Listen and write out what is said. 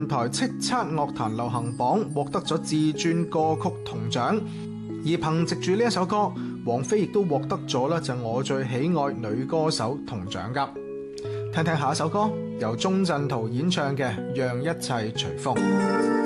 台叱咤樂壇流行榜獲得咗至尊歌曲銅獎，而憑藉住呢一首歌，王菲亦都獲得咗咧就我最喜愛女歌手銅獎噶。聽聽下一首歌，由鍾鎮濤演唱嘅《讓一切隨風》。